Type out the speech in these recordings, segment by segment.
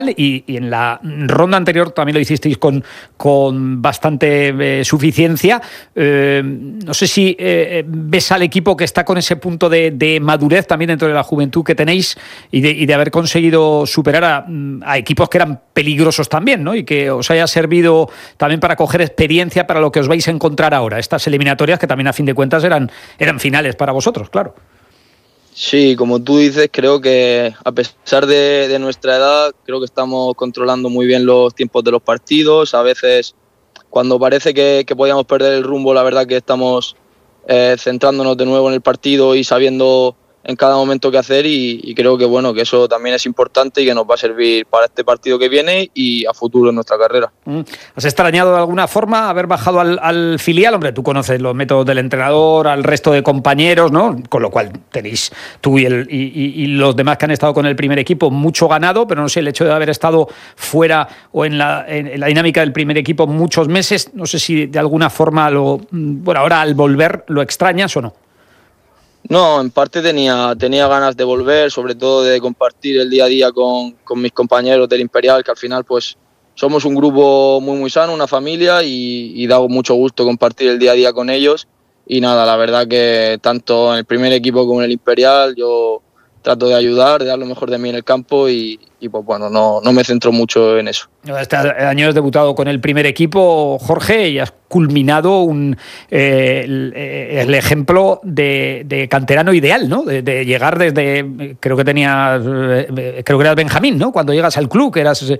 y en la ronda anterior también lo hicisteis con bastante suficiencia. No sé si ves al equipo que está con ese punto de madurez también dentro de la juventud que tenéis y de haber conseguido superar a equipos que eran peligrosos también, ¿no? Y que os haya servido también para coger experiencia para lo que os vais a encontrar ahora. Estas eliminatorias que también a fin de cuentas eran finales para vosotros, claro. Sí, como tú dices, creo que a pesar de nuestra edad, creo que estamos controlando muy bien los tiempos de los partidos. A veces, cuando parece que podíamos perder el rumbo, la verdad que estamos centrándonos de nuevo en el partido y sabiendo en cada momento qué hacer y creo que bueno, que eso también es importante y que nos va a servir para este partido que viene y a futuro en nuestra carrera. ¿Has extrañado de alguna forma haber bajado al filial? Hombre, tú conoces los métodos del entrenador, al resto de compañeros, ¿no? Con lo cual tenéis tú y los demás que han estado con el primer equipo mucho ganado, pero no sé, el hecho de haber estado fuera o en la dinámica del primer equipo muchos meses, no sé si de alguna forma ahora al volver lo extrañas o no. No, en parte tenía ganas de volver, sobre todo de compartir el día a día con mis compañeros del Imperial, que al final pues somos un grupo muy muy sano, una familia y da mucho gusto compartir el día a día con ellos. Y nada, la verdad que tanto en el primer equipo como en el Imperial yo trato de ayudar, de dar lo mejor de mí en el campo y pues bueno, no me centro mucho en eso. Este año has debutado con el primer equipo, Jorge, y has culminado el ejemplo de canterano ideal, ¿no? De llegar desde, creo que eras Benjamín, ¿no? Cuando llegas al club, que eras,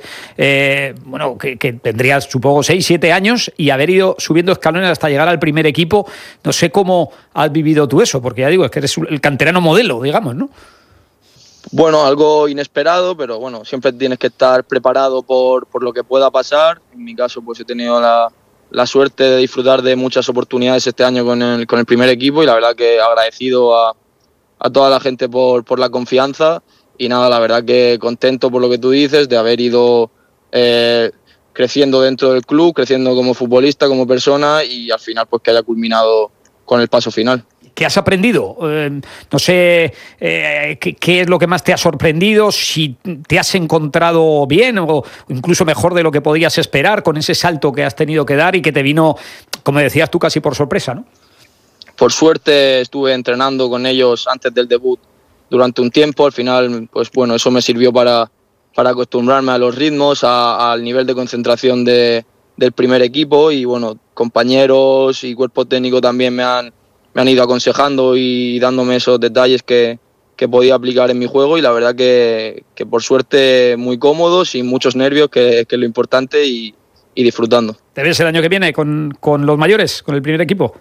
que tendrías, supongo, 6, 7 años y haber ido subiendo escalones hasta llegar al primer equipo. No sé cómo has vivido tú eso, porque ya digo, es que eres el canterano modelo, digamos, ¿no? Bueno, algo inesperado, pero bueno, siempre tienes que estar preparado por lo que pueda pasar. En mi caso, pues he tenido la suerte de disfrutar de muchas oportunidades este año con el primer equipo y la verdad que agradecido a toda la gente por la confianza y nada, la verdad que contento por lo que tú dices, de haber ido creciendo dentro del club, creciendo como futbolista, como persona y al final pues que haya culminado con el paso final. ¿Qué has aprendido? No sé qué es lo que más te ha sorprendido, si te has encontrado bien o incluso mejor de lo que podías esperar con ese salto que has tenido que dar y que te vino, como decías tú, casi por sorpresa, ¿no? Por suerte estuve entrenando con ellos antes del debut durante un tiempo. Al final, pues bueno, eso me sirvió para acostumbrarme a los ritmos, al nivel de concentración del primer equipo y bueno, compañeros y cuerpo técnico también me han ido aconsejando y dándome esos detalles que podía aplicar en mi juego y la verdad que por suerte muy cómodo, sin muchos nervios, que es lo importante y disfrutando. ¿Te ves el año que viene con los mayores, con el primer equipo?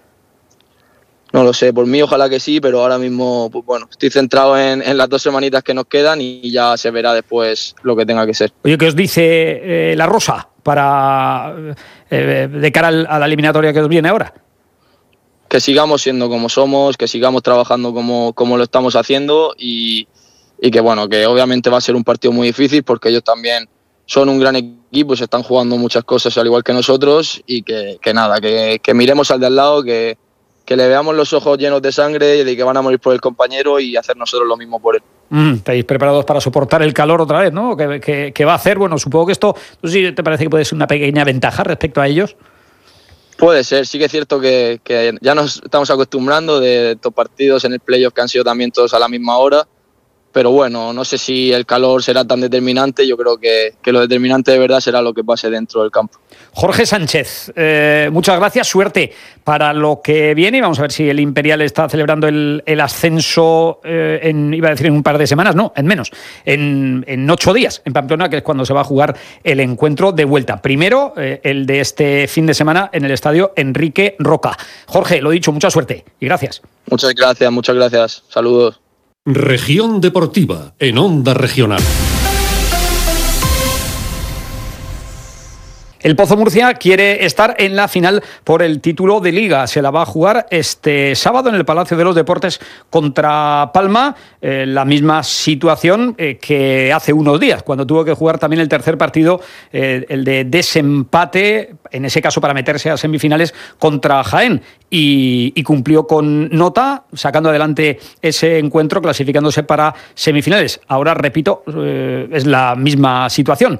No lo sé, por mí ojalá que sí, pero ahora mismo pues bueno, estoy centrado en las 2 semanitas que nos quedan y ya se verá después lo que tenga que ser. Oye, ¿qué os dice la Rosa para de cara a la eliminatoria que os viene ahora? Que sigamos siendo como somos, que sigamos trabajando como lo estamos haciendo y que bueno, que obviamente va a ser un partido muy difícil porque ellos también son un gran equipo, se están jugando muchas cosas al igual que nosotros y que nada, que miremos al de al lado, que le veamos los ojos llenos de sangre y de que van a morir por el compañero y hacer nosotros lo mismo por él. ¿Estáis preparados para soportar el calor otra vez, no? ¿Qué va a hacer? Bueno, supongo que esto, no sé si te parece que puede ser una pequeña ventaja respecto a ellos. Puede ser, sí que es cierto que ya nos estamos acostumbrando de estos partidos en el playoff que han sido también todos a la misma hora, pero bueno, no sé si el calor será tan determinante, yo creo que lo determinante de verdad será lo que pase dentro del campo. Jorge Sánchez, muchas gracias, suerte para lo que viene y vamos a ver si el Imperial está celebrando el ascenso iba a decir en un par de semanas, no, en menos, en 8 días en Pamplona, que es cuando se va a jugar el encuentro de vuelta. Primero, el de este fin de semana en el estadio Enrique Roca. Jorge, lo dicho, mucha suerte y gracias. Muchas gracias, saludos. Región Deportiva en Onda Regional. El Pozo Murcia quiere estar en la final por el título de Liga. Se la va a jugar este sábado en el Palacio de los Deportes contra Palma. La misma situación que hace unos días, cuando tuvo que jugar también el tercer partido, el de desempate, en ese caso para meterse a semifinales contra Jaén. Y cumplió con nota, sacando adelante ese encuentro, clasificándose para semifinales. Ahora, repito, es la misma situación.